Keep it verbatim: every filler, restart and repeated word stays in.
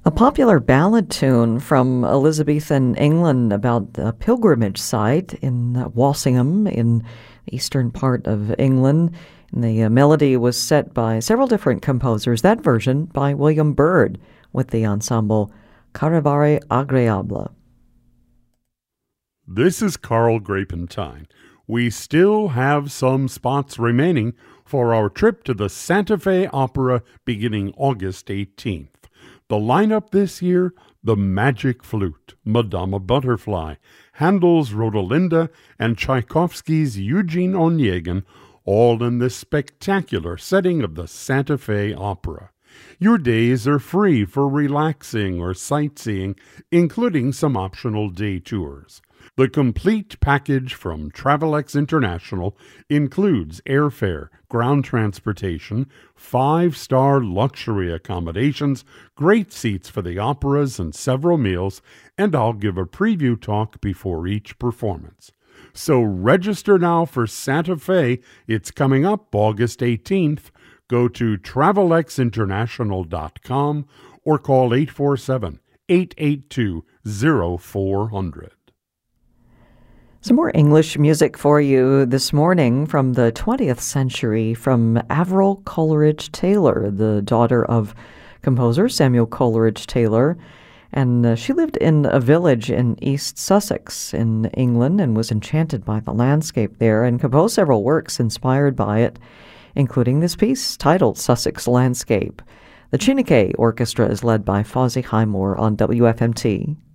A popular ballad tune from Elizabethan England about a pilgrimage site in Walsingham in the eastern part of England. And the uh, melody was set by several different composers. That version by William Byrd with the ensemble Caravare Agreable. This is Carl Grapentine. We still have some spots remaining for our trip to the Santa Fe Opera beginning August eighteenth. The lineup this year: The Magic Flute, Madama Butterfly, Handel's Rodolinda, and Tchaikovsky's Eugene Onegin, all in the spectacular setting of the Santa Fe Opera. Your days are free for relaxing or sightseeing, including some optional day tours. The complete package from Travelex International includes airfare, ground transportation, five-star luxury accommodations, great seats for the operas and several meals, and I'll give a preview talk before each performance. So register now for Santa Fe. It's coming up August eighteenth. Go to travelex international dot com or call eight four seven, eight eight two, zero four zero zero. Some more English music for you this morning from the twentieth century from Avril Coleridge Taylor, the daughter of composer Samuel Coleridge Taylor. And uh, she lived in a village in East Sussex in England and was enchanted by the landscape there and composed several works inspired by it, including this piece titled Sussex Landscape. The Chineke Orchestra is led by Fozzie Highmore on W F M T.